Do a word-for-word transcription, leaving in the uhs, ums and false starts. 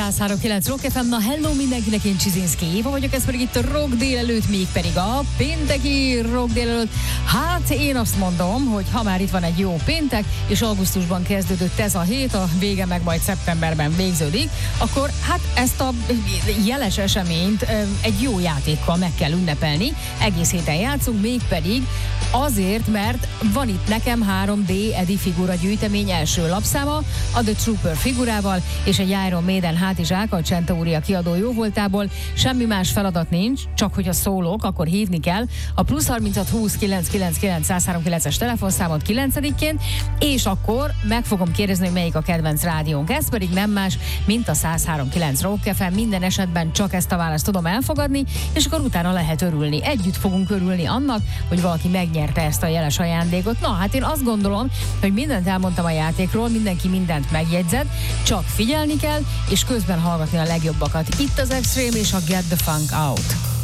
száz három kilenc Rock ef em, na hello mindenkinek, én Csizinszki Éva vagyok, ez pedig itt a Rock délelőtt, még pedig a pénteki Rock délelőtt. Hát én azt mondom, hogy ha már itt van egy jó péntek, és augusztusban kezdődött ez a hét, a vége meg majd szeptemberben végződik, akkor hát ezt a jeles eseményt egy jó játékkal meg kell ünnepelni. Egész héten játszunk, mégpedig azért, mert van itt nekem három dé Eddie figura gyűjtemény első lapszáma, a The Trooper figurával, és egy Iron Maiden hátizsák a Centauri kiadó jóvoltából. Semmi más feladat nincs, csak hogyha szólok, akkor hívni kell a plusz harminchat húsz kilenc kilenc kilenc száz három kilences telefonszámot kilencediként, és akkor meg fogom kérdezni, hogy melyik a kedvenc rádiónk. Ez pedig nem más, mint a száz három kilenc Rock ef em. Minden esetben csak ezt a választ tudom elfogadni, és akkor utána lehet örülni. Együtt fogunk örülni annak, hogy valaki megnyerte ezt a jeles ajándékot. Na, hát én azt gondolom, hogy mindent elmondtam a játékról, mindenki mindent megjegyzett, csak figyelni kell, és közben hallgatni a legjobbakat. Itt az Extreme és a Get the Funk Out.